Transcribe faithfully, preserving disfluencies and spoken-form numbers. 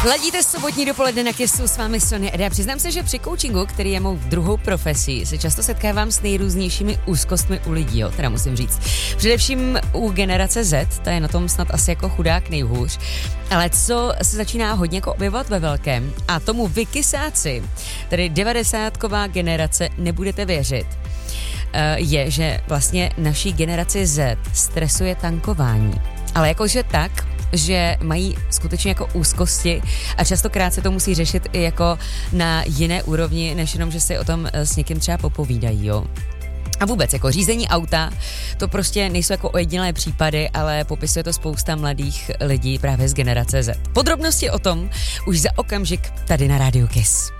Ladíte sobotní dopoledne na Kissu, s vámi Sonia Eda. Přiznám se, že při coachingu, který je mou druhou profesí, se často setkávám s nejrůznějšími úzkostmi u lidí, jo, teda musím říct. Především u generace Z, ta je na tom snad asi jako chudák nejhůř. Ale co se začíná hodně jako objevovat ve velkém, a tomu vy kysáci, tedy devadesátková generace, nebudete věřit, je, že vlastně naší generaci Z stresuje tankování. Ale jakože tak, že mají skutečně jako úzkosti a častokrát se to musí řešit i jako na jiné úrovni, než jenom, že si o tom s někým třeba popovídají, jo. A vůbec, jako řízení auta, to prostě nejsou jako ojedinělé případy, ale popisuje to spousta mladých lidí právě z generace Z. Podrobnosti o tom už za okamžik tady na Rádiu Kiss.